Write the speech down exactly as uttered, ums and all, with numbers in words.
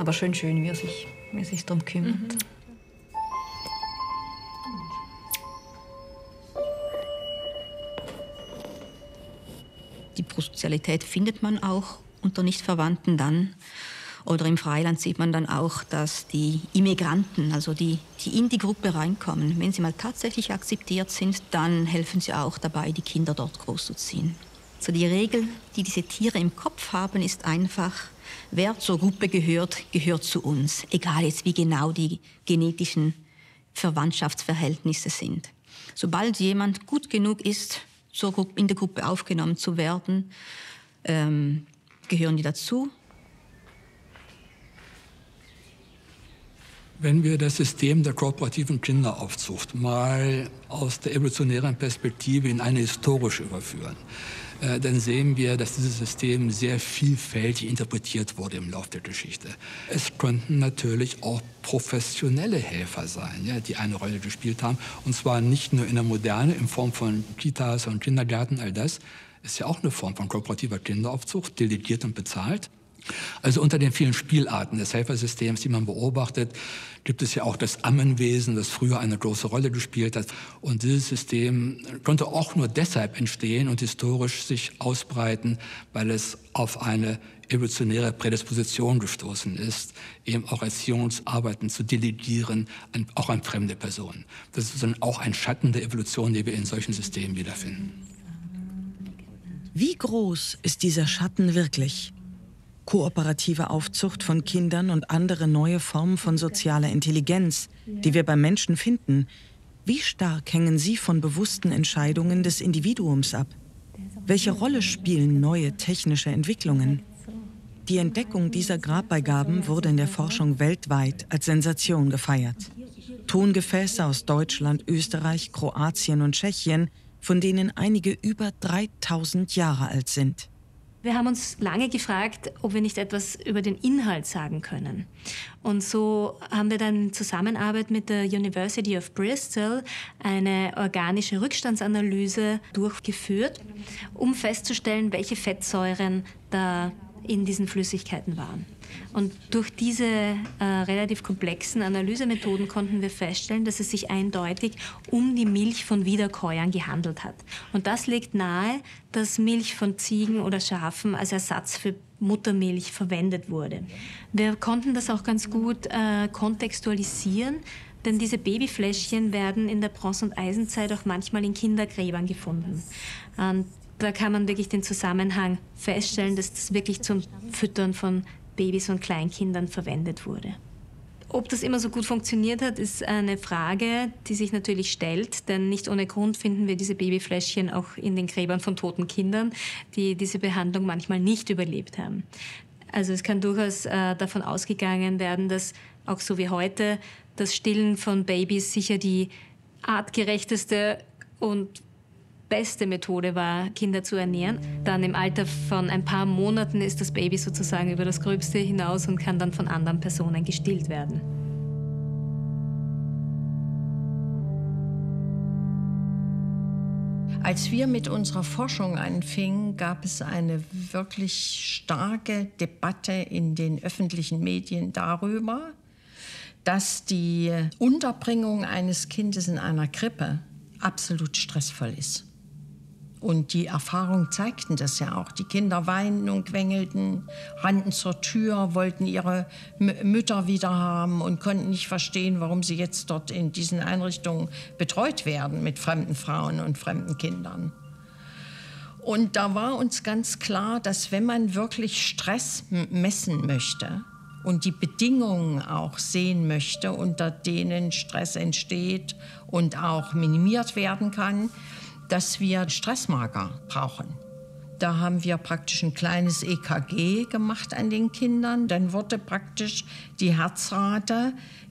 Aber schön, schön, wie er sich, wie er sich darum kümmert. Mhm. Die Prosozialität findet man auch unter Nichtverwandten dann. Oder im Freiland sieht man dann auch, dass die Immigranten, also die, die in die Gruppe reinkommen, wenn sie mal tatsächlich akzeptiert sind, dann helfen sie auch dabei, die Kinder dort großzuziehen. So die Regel, die diese Tiere im Kopf haben, ist einfach, wer zur Gruppe gehört, gehört zu uns. Egal jetzt, wie genau die genetischen Verwandtschaftsverhältnisse sind. Sobald jemand gut genug ist, zur Gruppe, in der Gruppe aufgenommen zu werden, ähm, gehören die dazu. Wenn wir das System der kooperativen Kinderaufzucht mal aus der evolutionären Perspektive in eine historische überführen, äh, dann sehen wir, dass dieses System sehr vielfältig interpretiert wurde im Laufe der Geschichte. Es konnten natürlich auch professionelle Helfer sein, ja, die eine Rolle gespielt haben. Und zwar nicht nur in der Moderne, in Form von Kitas und Kindergärten, all das ist ja auch eine Form von kooperativer Kinderaufzucht, delegiert und bezahlt. Also unter den vielen Spielarten des Helfersystems, die man beobachtet, gibt es ja auch das Ammenwesen, das früher eine große Rolle gespielt hat. Und dieses System konnte auch nur deshalb entstehen und historisch sich ausbreiten, weil es auf eine evolutionäre Prädisposition gestoßen ist, eben auch Erziehungsarbeiten zu delegieren, an, auch an fremde Personen. Das ist dann auch ein Schatten der Evolution, den wir in solchen Systemen wiederfinden. Wie groß ist dieser Schatten wirklich? Kooperative Aufzucht von Kindern und andere neue Formen von sozialer Intelligenz, die wir beim Menschen finden, wie stark hängen sie von bewussten Entscheidungen des Individuums ab? Welche Rolle spielen neue technische Entwicklungen? Die Entdeckung dieser Grabbeigaben wurde in der Forschung weltweit als Sensation gefeiert. Tongefäße aus Deutschland, Österreich, Kroatien und Tschechien, von denen einige über dreitausend Jahre alt sind. Wir haben uns lange gefragt, ob wir nicht etwas über den Inhalt sagen können. Und so haben wir dann in Zusammenarbeit mit der University of Bristol eine organische Rückstandsanalyse durchgeführt, um festzustellen, welche Fettsäuren da in diesen Flüssigkeiten waren. Und durch diese äh, relativ komplexen Analysemethoden konnten wir feststellen, dass es sich eindeutig um die Milch von Wiederkäuern gehandelt hat. Und das legt nahe, dass Milch von Ziegen oder Schafen als Ersatz für Muttermilch verwendet wurde. Wir konnten das auch ganz gut äh, kontextualisieren, denn diese Babyfläschchen werden in der Bronze- und Eisenzeit auch manchmal in Kindergräbern gefunden. Und da kann man wirklich den Zusammenhang feststellen, dass das wirklich zum Füttern von Babys und Kleinkindern verwendet wurde. Ob das immer so gut funktioniert hat, ist eine Frage, die sich natürlich stellt, denn nicht ohne Grund finden wir diese Babyfläschchen auch in den Gräbern von toten Kindern, die diese Behandlung manchmal nicht überlebt haben. Also es kann durchaus äh, davon ausgegangen werden, dass auch so wie heute das Stillen von Babys sicher die artgerechteste und beste Methode war, Kinder zu ernähren. Dann im Alter von ein paar Monaten ist das Baby sozusagen über das Gröbste hinaus und kann dann von anderen Personen gestillt werden. Als wir mit unserer Forschung anfingen, gab es eine wirklich starke Debatte in den öffentlichen Medien darüber, dass die Unterbringung eines Kindes in einer Krippe absolut stressvoll ist. Und die Erfahrungen zeigten das ja auch. Die Kinder weinten und quengelten, rannten zur Tür, wollten ihre M- Mütter wieder haben und konnten nicht verstehen, warum sie jetzt dort in diesen Einrichtungen betreut werden mit fremden Frauen und fremden Kindern. Und da war uns ganz klar, dass wenn man wirklich Stress m- messen möchte und die Bedingungen auch sehen möchte, unter denen Stress entsteht und auch minimiert werden kann, dass wir Stressmarker brauchen. Da haben wir praktisch ein kleines E K G gemacht an den Kindern. Dann wurde praktisch die Herzrate